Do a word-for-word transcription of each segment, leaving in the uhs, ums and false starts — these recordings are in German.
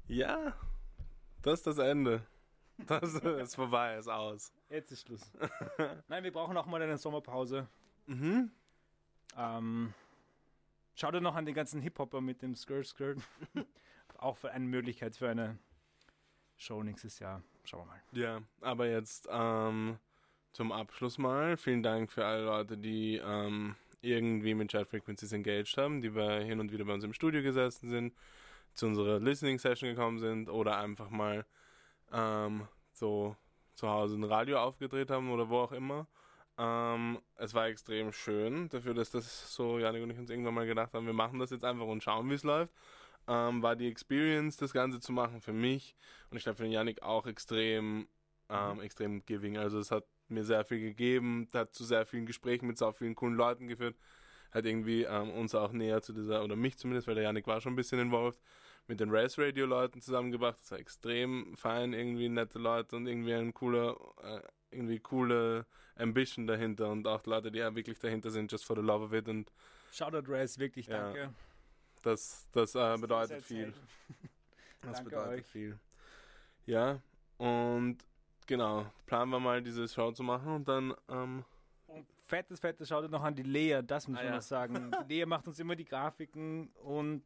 Ja, das ist das Ende. Das ist vorbei, ist aus. Jetzt ist Schluss. Nein, wir brauchen auch mal eine Sommerpause. Mhm. Ähm, schau dir noch an den ganzen Hip-Hopper mit dem Skirt Skirt. Auch für eine Möglichkeit für eine Show nächstes Jahr. Schauen wir mal. Ja, aber jetzt ähm, zum Abschluss mal. Vielen Dank für alle Leute, die ähm, irgendwie mit Chat Frequencies engaged haben, die bei, hin und wieder bei uns im Studio gesessen sind, zu unserer Listening Session gekommen sind oder einfach mal ähm, so zu Hause ein Radio aufgedreht haben oder wo auch immer. Ähm, es war extrem schön, dafür, dass das so Janik und ich uns irgendwann mal gedacht haben, wir machen das jetzt einfach und schauen, wie es läuft. Ähm, war die Experience, das Ganze zu machen für mich und ich glaube für den Janik auch extrem, ähm, mhm. extrem giving. Also es hat mir sehr viel gegeben, hat zu sehr vielen Gesprächen mit so vielen coolen Leuten geführt, hat irgendwie ähm, uns auch näher zu dieser, oder mich zumindest, weil der Janik war schon ein bisschen involviert, mit den Race Radio Leuten zusammengebracht. Das war extrem fein, irgendwie nette Leute und irgendwie ein cooler, äh, irgendwie coole Ambition dahinter und auch Leute, die ja wirklich dahinter sind, just for the love of it. Und Shoutout Race, wirklich ja, danke. Das, das äh, bedeutet viel. Das Danke bedeutet euch. viel. Ja, und genau, planen wir mal diese Show zu machen und dann ähm, Und fettes, fettes Shoutout noch an die Lea, das muss Ah, man ja. noch sagen. Die Lea macht uns immer die Grafiken und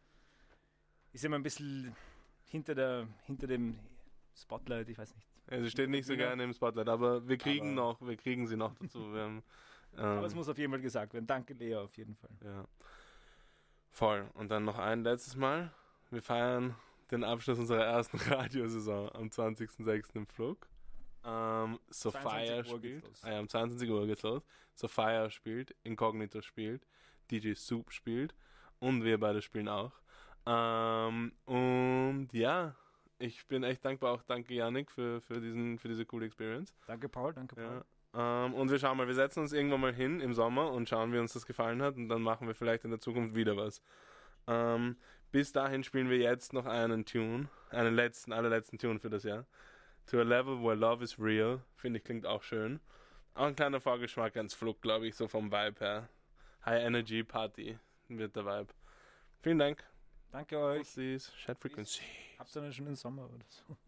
ist immer ein bisschen hinter, der, hinter dem Spotlight, ich weiß nicht. ja, sie steht nicht so gerne im Spotlight, aber wir kriegen Aber- noch, wir kriegen sie noch dazu. Wir haben, ähm, Aber es muss auf jeden Fall gesagt werden. Danke Lea auf jeden Fall. ja. Voll. Und dann noch ein letztes Mal. Wir feiern den Abschluss unserer ersten Radiosaison am zwanzigsten sechsten im Flug. Ähm, Sophia zweiundzwanzig Uhr geht's spielt. los. Ah ja, um zweiundzwanzig Uhr geht's los. Sophia spielt, Incognito spielt, D J Soup spielt und wir beide spielen auch. Ähm, und ja, ich bin echt dankbar, auch danke Janik für, für, diesen, für diese coole Experience. Danke Paul, danke Paul. Ja. Ähm, und wir schauen mal, wir setzen uns irgendwann mal hin im Sommer und schauen, wie uns das gefallen hat und dann machen wir vielleicht in der Zukunft wieder was. Ähm, bis dahin spielen wir jetzt noch einen Tune, einen letzten, allerletzten Tune für das Jahr. To a Level Where Love is Real, finde ich, klingt auch schön. Auch ein kleiner Vorgeschmack ans Flug, glaube ich, so vom Vibe her. High Energy Party wird der Vibe. Vielen Dank. Danke euch. Chat Frequency. Habt ihr einen schönen Sommer oder so?